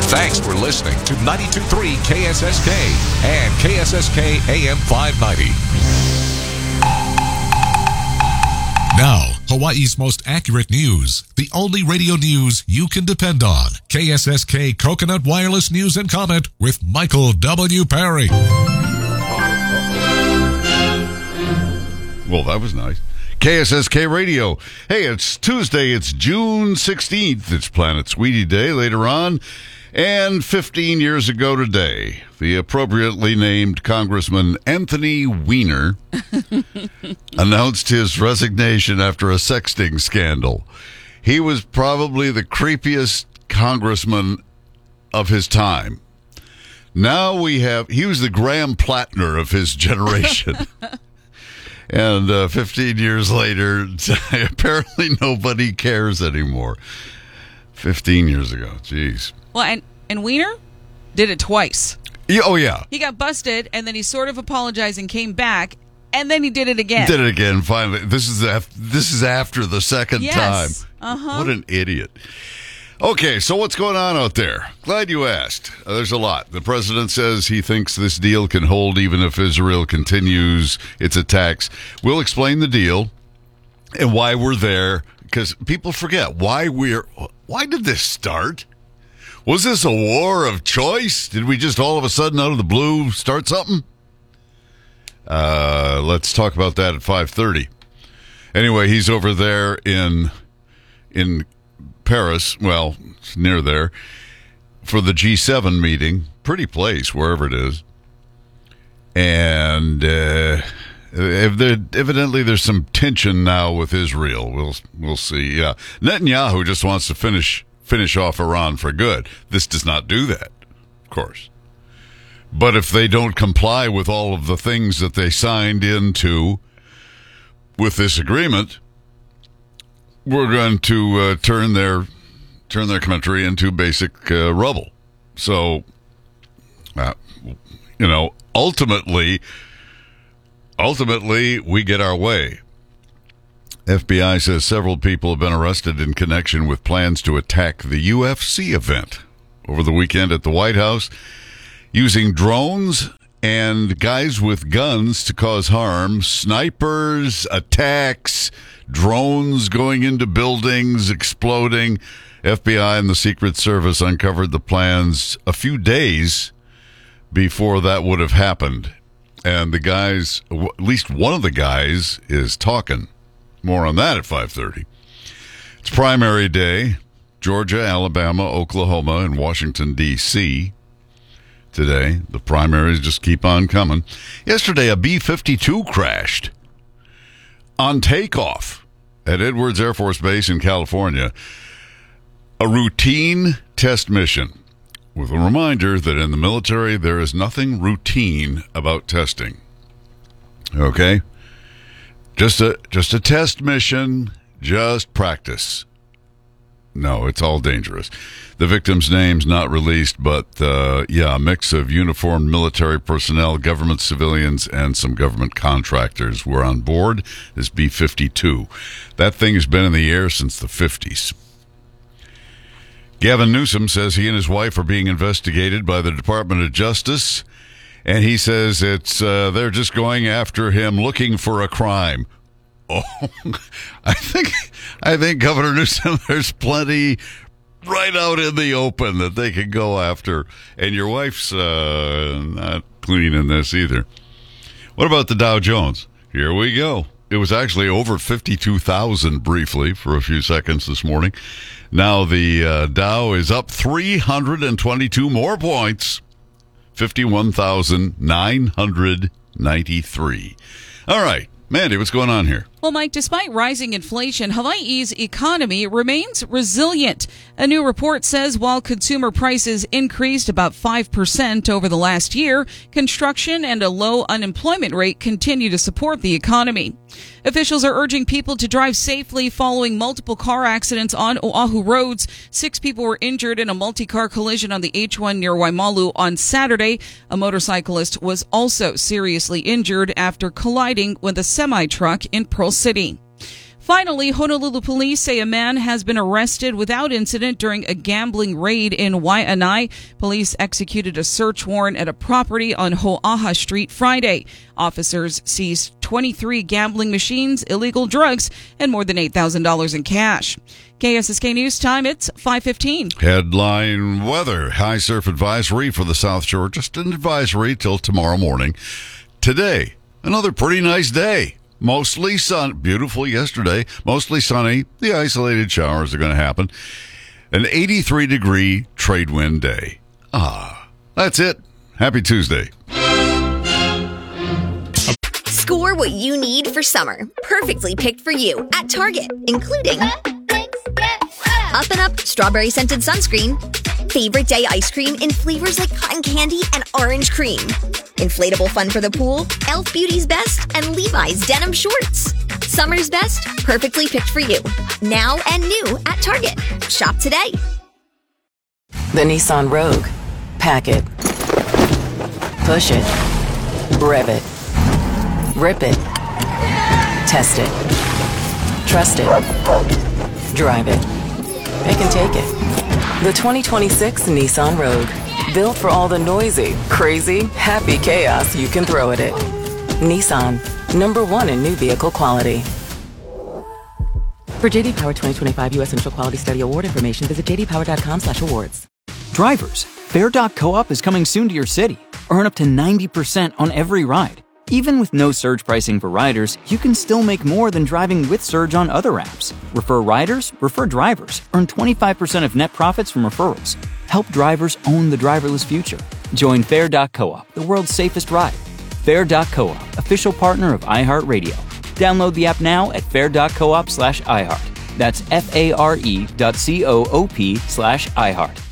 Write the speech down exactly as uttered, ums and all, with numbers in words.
Thanks for listening to ninety-two point three K S S K and K S S K A M five ninety. Now, Hawaii's most accurate news. The only radio news you can depend on. K S S K Coconut Wireless News and Comment with Michael W. Perry. Well, that was nice. K S S K Radio. Hey, it's Tuesday. It's June sixteenth. It's Planet Sweetie Day later on. And fifteen years ago today, the appropriately named Congressman Anthony Weiner announced his resignation after a sexting scandal. He was probably the creepiest congressman of his time. Now we have, he was the Graham Plattner of his generation. And uh, fifteen years later, apparently nobody cares anymore. fifteen years ago, jeez. Well, and, and Weiner did it twice. Yeah, oh, yeah. He got busted, and then he sort of apologized and came back, and then he did it again. Did it again, finally. This is af- this is after the second yes. time. Uh-huh. What an idiot. Okay, so what's going on out there? Glad you asked. Uh, there's a lot. The president says he thinks this deal can hold even if Israel continues its attacks. We'll explain the deal and why we're there, because people forget why we're. Why did this start? Was this a war of choice? Did we just all of a sudden out of the blue start something? Uh, let's talk about that at five thirty. Anyway, he's over there in in Paris, well, it's near there, for the G seven meeting. Pretty place, wherever it is. And uh, if there, evidently there's some tension now with Israel. We'll we'll see. Yeah, Netanyahu just wants to finish finish off Iran for good. This does not do that, of course. But if they don't comply with all of the things that they signed into with this agreement, we're going to uh, turn their turn their country into basic uh, rubble. So, uh, you know, ultimately, ultimately, we get our way. F B I says several people have been arrested in connection with plans to attack the U F C event over the weekend at the White House, using drones and guys with guns to cause harm, snipers, attacks, drones going into buildings, exploding. F B I and the Secret Service uncovered the plans a few days before that would have happened. And the guys, at least one of the guys, is talking. More on that at five thirty. It's primary day. Georgia, Alabama, Oklahoma, and Washington, D C today. The primaries just keep on coming. Yesterday, a B fifty-two crashed on takeoff at Edwards Air Force Base in California. A routine test mission, with a reminder that in the military there is nothing routine about testing. Okay? Just a just a test mission, just practice. No, it's all dangerous. The victim's name's not released, but uh, yeah, a mix of uniformed military personnel, government civilians, and some government contractors were on board this B fifty-two. That thing has been in the air since the fifties. Gavin Newsom says he and his wife are being investigated by the Department of Justice, and he says it's uh, they're just going after him looking for a crime. Oh, I think I think Governor Newsom, there's plenty right out in the open that they can go after, and your wife's uh, not clean in this either. What about the Dow Jones? Here we go. It was actually over fifty-two thousand briefly for a few seconds this morning. Now the uh, Dow is up three hundred twenty-two more points, fifty-one thousand nine hundred ninety-three. All right, Mandy, what's going on here? Well, Mike, despite rising inflation, Hawaii's economy remains resilient. A new report says while consumer prices increased about five percent over the last year, construction and a low unemployment rate continue to support the economy. Officials are urging people to drive safely following multiple car accidents on Oahu roads. Six people were injured in a multi-car collision on the H one near Waimalu on Saturday. A motorcyclist was also seriously injured after colliding with a semi-truck in Pearl City. Finally, Honolulu police say a man has been arrested without incident during a gambling raid in Waianae. Police executed a search warrant at a property on Ho'aha Street Friday. Officers seized twenty-three gambling machines, illegal drugs, and more than eight thousand dollars in cash. K S S K News Time, it's five fifteen. Headline weather. High surf advisory for the South Shore. Just an advisory till tomorrow morning. Today, another pretty nice day. Mostly sun. Beautiful yesterday. Mostly sunny. The isolated showers are going to happen. An eighty-three degree trade wind day. Ah, that's it. Happy Tuesday. Score what you need for summer. Perfectly picked for you at Target, including Up and Up Strawberry Scented Sunscreen, Favorite Day Ice Cream in flavors like cotton candy and orange cream, Inflatable Fun for the Pool, e l f Beauty's Best, and Levi's Denim Shorts. Summer's best, perfectly picked for you. Now and new at Target. Shop today. The Nissan Rogue. Pack it. Push it. Rev it. Rip it. Test it. Trust it. Drive it. It can take it. The twenty twenty-six Nissan Rogue. Built for all the noisy, crazy, happy chaos you can throw at it. Nissan. Number one in new vehicle quality. For J D Power twenty twenty-five U S Initial Quality Study Award information, visit j d power dot com slash awards. Drivers, Fair dot co-op is coming soon to your city. Earn up to ninety percent on every ride. Even with no surge pricing for riders, you can still make more than driving with Surge on other apps. Refer riders, refer drivers. Earn twenty-five percent of net profits from referrals. Help drivers own the driverless future. Join Fair dot co-op, the world's safest ride. Fair dot co-op, official partner of iHeartRadio. Download the app now at fair dot coop slash iHeart. That's F A R E dot C O O P slash iHeart.